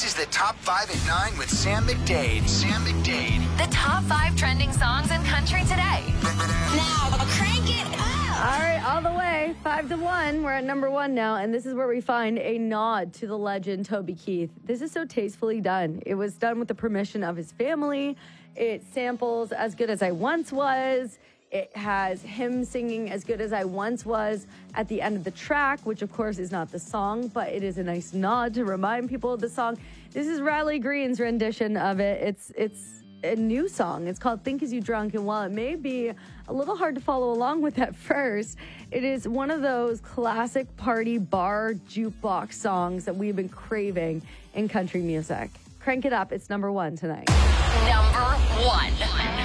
This is the Top 5 at 9 with Sam McDade. Sam McDade. The top 5 trending songs in country today. Now, crank it up. All right, all the way, 5-1. We're at number 1 now, and this is where we find a nod to the legend Toby Keith. This is so tastefully done. It was done with the permission of his family. It samples As Good As I Once Was. It has him singing As Good As I Once Was at the end of the track, which of course is not the song, but it is a nice nod to remind people of the song. This is Riley Green's rendition of it. It's a new song. It's called Think As You Drunk, and while it may be a little hard to follow along with at first, it is one of those classic party bar jukebox songs that we've been craving in country music. Crank it up. It's number 1 tonight. Number 1.